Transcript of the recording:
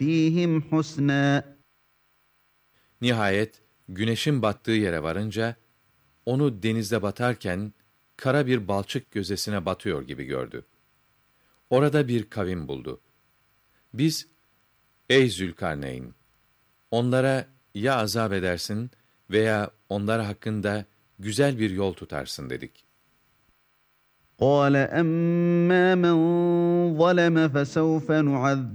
فِيهِمْ حُسْنًا. Nihayet güneşin battığı yere varınca, onu denizde batarken, kara bir balçık gözesine batıyor gibi gördü. Orada bir kavim buldu. Biz, ey Zülkarneyn! Onlara ya azap edersin veya onlar hakkında güzel bir yol tutarsın dedik. قَالَ أَمَّا مَنْ ظَلَمَ فَسَوْفَ